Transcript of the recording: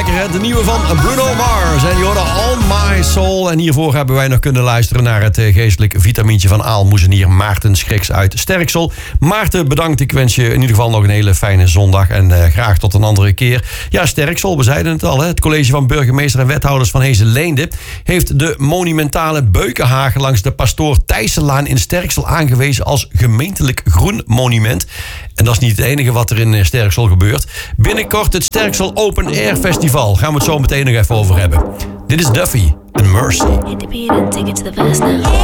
lekker, hè? De nieuwe van Bruno Mars. En die hoorde All My Soul. En hiervoor hebben wij nog kunnen luisteren naar het geestelijk vitamintje van aalmoezenier Maarten Schriks uit Sterksel. Maarten, bedankt. Ik wens je in ieder geval nog een hele fijne zondag. En graag tot een andere keer. Ja, Sterksel, we zeiden het al. Hè? Het college van burgemeester en wethouders van Heeselen-Leende heeft de monumentale beukenhagen langs de Pastoor Thijssenlaan in Sterksel aangewezen als gemeentelijk groen monument. En dat is niet het enige wat er in Sterksel gebeurt. Binnenkort het Sterksel Open Air Festival. Gaan we het zo meteen nog even over hebben. Dit is Duffy en Mercy.